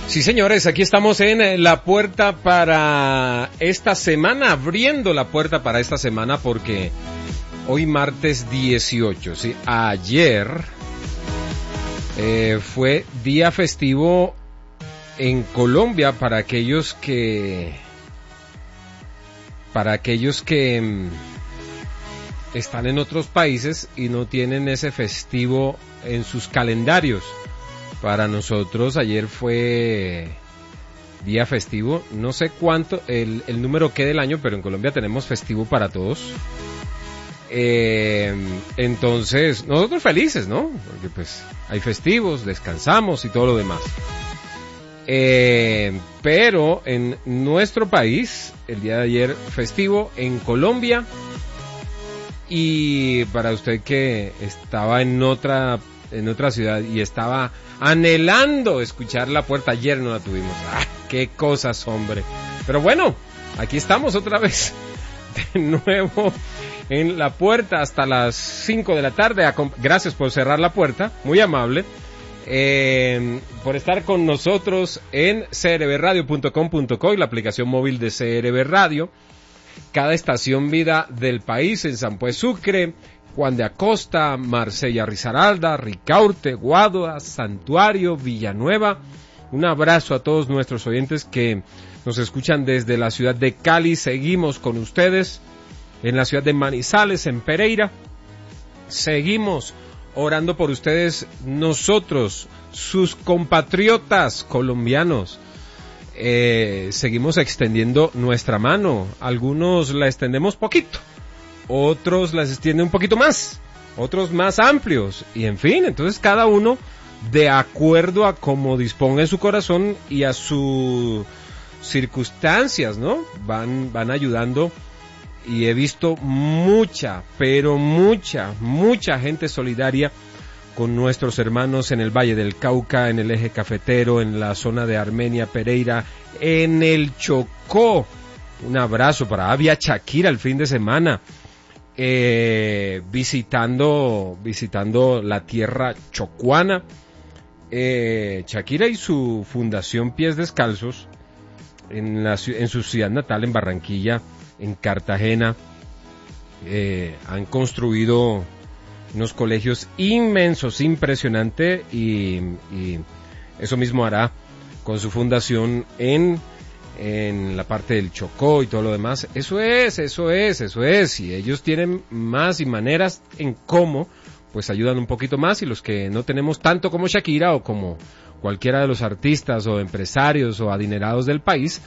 Sí, señores, aquí estamos en la puerta para esta semana, abriendo la puerta para esta semana porque hoy martes 18, ¿sí? Ayer fue día festivo en Colombia para aquellos que están en otros países y no tienen ese festivo en sus calendarios. Para nosotros ayer fue día festivo, no sé cuánto, el número que del año, pero en Colombia tenemos festivo para todos. Entonces, nosotros felices, ¿no? Porque pues hay festivos, descansamos y todo lo demás. Pero en nuestro país, el día de ayer festivo en Colombia. Y para usted que estaba en otra ciudad y estaba anhelando escuchar la puerta, ayer no la tuvimos. ¡Ah, qué cosas, hombre! Pero bueno, aquí estamos otra vez, de nuevo en la puerta hasta las 5 de la tarde. Gracias por cerrar la puerta, muy amable, por estar con nosotros en crbradio.com.co y la aplicación móvil de CRB Radio. Cada estación vida del país en San Pues Sucre, Juan de Acosta, Marsella Risaralda, Ricaurte, Guadua, Santuario, Villanueva. Un abrazo a todos nuestros oyentes que nos escuchan desde la ciudad de Cali. Seguimos con ustedes en la ciudad de Manizales, en Pereira. Seguimos orando por ustedes, nosotros, sus compatriotas colombianos. Seguimos extendiendo nuestra mano. Algunos la extendemos poquito, otros las extienden un poquito más, otros más amplios, y en fin, entonces cada uno de acuerdo a cómo disponga en su corazón y a sus circunstancias, ¿no? Van ayudando, y he visto mucha, pero mucha gente solidaria con nuestros hermanos en el Valle del Cauca, en el eje cafetero, en la zona de Armenia, Pereira, en el Chocó. Un abrazo para Avia Shakira el fin de semana, visitando la tierra chocuana. Shakira y su fundación Pies Descalzos en su ciudad natal, en Barranquilla, en Cartagena, han construido unos colegios inmensos, impresionante, y eso mismo hará con su fundación en la parte del Chocó y todo lo demás. Eso es, y ellos tienen más y maneras en cómo pues ayudan un poquito más, y los que no tenemos tanto como Shakira o como cualquiera de los artistas o empresarios o adinerados del país,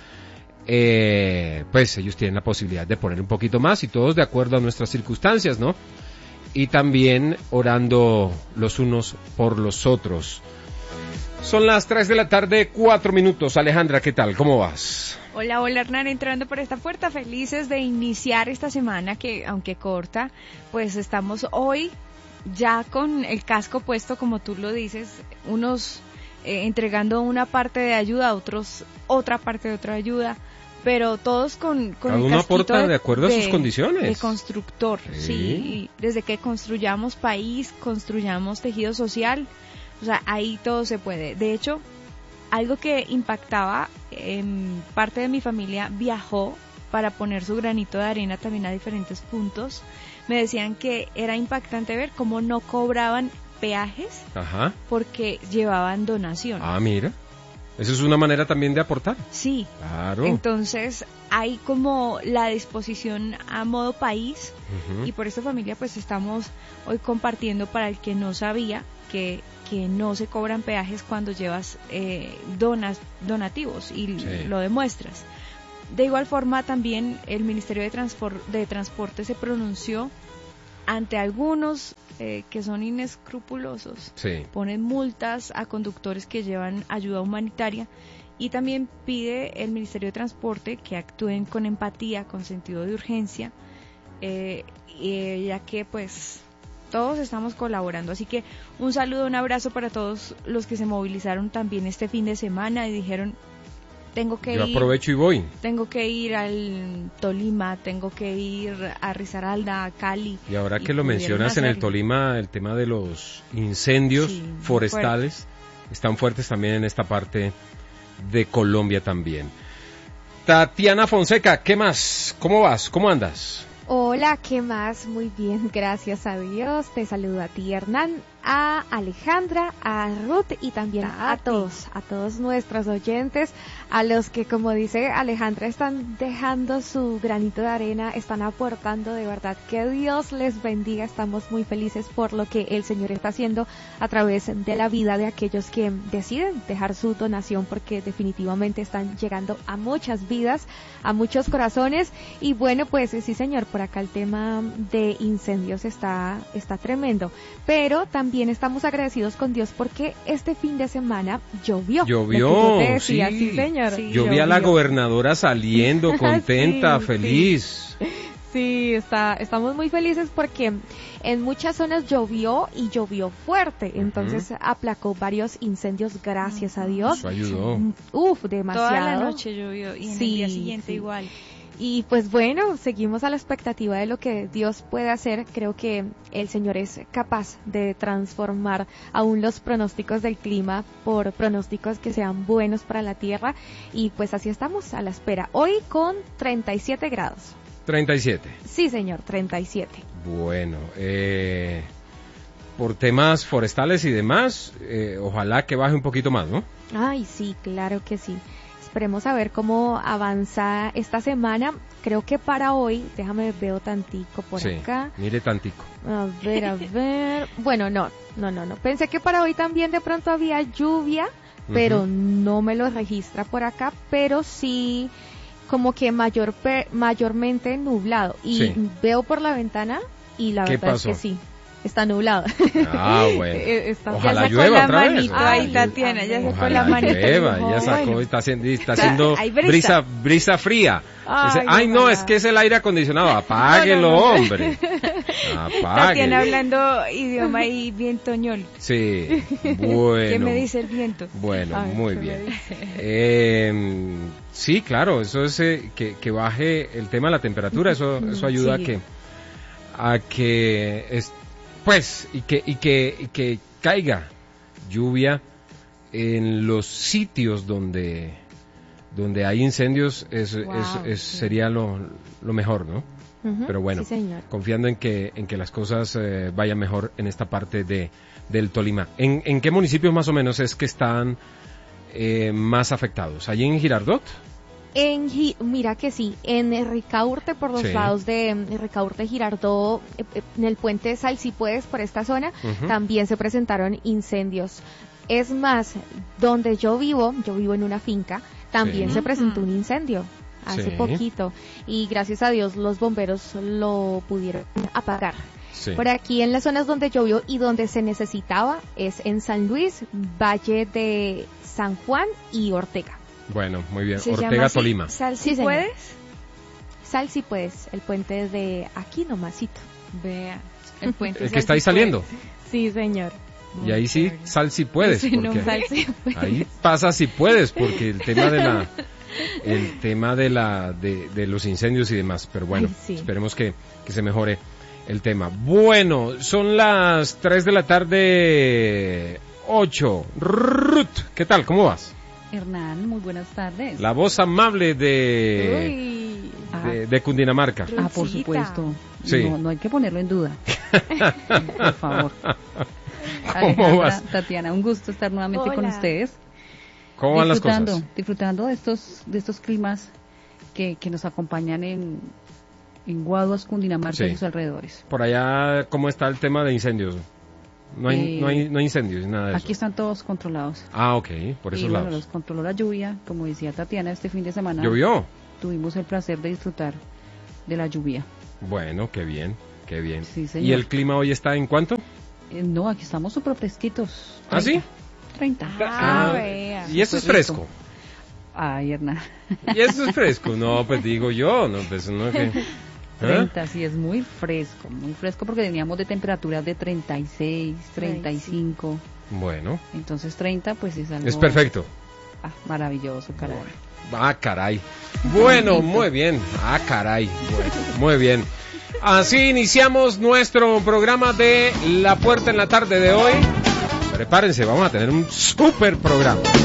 pues ellos tienen la posibilidad de poner un poquito más, y todos de acuerdo a nuestras circunstancias, ¿no? Y también orando los unos por los otros. Son las 3 de la tarde, 4 minutos. Alejandra, ¿qué tal? ¿Cómo vas? Hola Hernán, entrando por esta puerta, felices de iniciar esta semana que, aunque corta, pues estamos hoy ya con el casco puesto, como tú lo dices, unos entregando una parte de ayuda, otros otra parte de otra ayuda, pero todos con cada el uno casquito aporta de acuerdo a sus condiciones. De constructor, sí, desde que construyamos país, construyamos tejido social, o sea, ahí todo se puede. De hecho, algo que impactaba, parte de mi familia viajó para poner su granito de arena también a diferentes puntos. Me decían que era impactante ver cómo no cobraban peajes. Ajá. Porque llevaban donación. Ah, mira. Eso es una manera también de aportar. Sí. Claro. Entonces, hay como la disposición a modo país, y por esta familia pues estamos hoy compartiendo, para el que no sabía, que no se cobran peajes cuando llevas donativos y lo demuestras. De igual forma, también el Ministerio de Transporte se pronunció ante algunos que son inescrupulosos. Sí. Ponen multas a conductos que llevan ayuda humanitaria, y también pide el Ministerio de Transporte que actúen con empatía, con sentido de urgencia, ya que pues todos estamos colaborando. Así que un saludo, un abrazo para todos los que se movilizaron también este fin de semana y dijeron: yo aprovecho y voy. Tengo que ir al Tolima, tengo que ir a Risaralda, a Cali. Y ahora que lo mencionas, en el Tolima, el tema de los incendios forestales están fuertes también en esta parte de Colombia también. Tatiana Fonseca, ¿qué más? ¿Cómo vas? ¿Cómo andas? Hola, ¿qué más? Muy bien, gracias a Dios. Te saludo a ti, Hernán, a Alejandra, a Ruth y también a todos nuestros oyentes, a los que, como dice Alejandra, están dejando su granito de arena, están aportando, de verdad, que Dios les bendiga. Estamos muy felices por lo que el Señor está haciendo a través de la vida de aquellos que deciden dejar su donación, porque definitivamente están llegando a muchas vidas, a muchos corazones. Y bueno, pues sí, señor, por acá el tema de incendios está tremendo, pero también estamos agradecidos con Dios porque este fin de semana llovió. Llovió, te decía, sí. Sí, señor. Sí, yo vi a la gobernadora saliendo contenta, sí, feliz. Sí, estamos muy felices porque en muchas zonas llovió y llovió fuerte, entonces aplacó varios incendios, gracias a Dios. Eso ayudó. Demasiado. Toda la noche llovió y en el día siguiente igual. Y pues bueno, seguimos a la expectativa de lo que Dios puede hacer. Creo que el Señor es capaz de transformar aún los pronósticos del clima por pronósticos que sean buenos para la tierra. Y pues así estamos a la espera. Hoy con 37 grados. 37. Sí, señor, 37. Bueno, por temas forestales y demás, ojalá que baje un poquito más, ¿no? Ay, sí, claro que sí. Esperemos a ver cómo avanza esta semana. Creo que para hoy, déjame veo tantico por acá. Mire tantico. A ver. Bueno, no. Pensé que para hoy también de pronto había lluvia, pero no me lo registra por acá, pero sí como que mayormente nublado. Y veo por la ventana y la verdad es que sí. Está nublado. Ah, bueno. Ojalá ya llueva otra vez. Ahí, Tatiana, ya sacó la manito. Llueva, ya sacó, bueno. está haciendo brisa fría. No, es que es el aire acondicionado. Apáguelo, hombre. Apáguelo. Tatiana hablando idioma y vientoñol. Sí, bueno. ¿Qué me dice el viento? Bueno, muy bien. Sí, claro, eso es que baje el tema de la temperatura, eso ayuda a que pues y que caiga lluvia en los sitios donde hay incendios. Sería lo mejor, ¿no? Pero bueno, sí, confiando en que las cosas vayan mejor en esta parte del Tolima. ¿En qué municipios más o menos es que están más afectados? ¿Allí en Girardot? Mira que sí, en Ricaurte, por los lados de Ricaurte, Girardot, en el puente Salsipuedes, por esta zona, también se presentaron incendios. Es más, donde yo vivo en una finca, también se presentó un incendio hace poquito, y gracias a Dios los bomberos lo pudieron apagar. Sí. Por aquí en las zonas donde llovió y donde se necesitaba es en San Luis, Valle de San Juan y Ortega. Bueno, muy bien. Ortega, Tolima. ¿Salsipuedes? Salsipuedes, el puente de aquí nomasito. Vea, el puente. ¿El que está ahí saliendo? Sí, señor. Y ahí sí, si puedes. Sí, ahí pasa si puedes, porque el tema de los incendios y demás. Pero bueno, esperemos que se mejore el tema. Bueno, son las 3 de la tarde, 8. Ruth, ¿qué tal? ¿Cómo vas? Hernán, muy buenas tardes. La voz amable de Cundinamarca. Por supuesto. Sí. No hay que ponerlo en duda. Por favor. ¿Cómo vas? Tatiana, un gusto estar nuevamente con ustedes. ¿Cómo van las cosas? Disfrutando de estos climas que nos acompañan en Guaduas, Cundinamarca y sus alrededores. Por allá, ¿cómo está el tema de incendios? No hay incendios, nada de eso. Aquí están todos controlados. Ah, ok, por esos lados. Los controló la lluvia, como decía Tatiana, este fin de semana. ¿Llovió? Tuvimos el placer de disfrutar de la lluvia. Bueno, qué bien. Sí, señor. ¿Y el clima hoy está en cuánto? No, aquí estamos súper fresquitos. 30. ¿Ah, sí? 30. ¿Y eso es fresco? Ay, Hernán. ¿Y eso es fresco? No, pues digo yo, no, pues no es que... 30, sí, es muy fresco porque veníamos de temperaturas de 36, 35. Bueno. Entonces 30 pues es algo... Es perfecto. Maravilloso, caray. Caray. Bueno, muy bien. Caray. Bueno, muy bien. Así iniciamos nuestro programa de La Puerta en la tarde de hoy. Prepárense, vamos a tener un súper programa.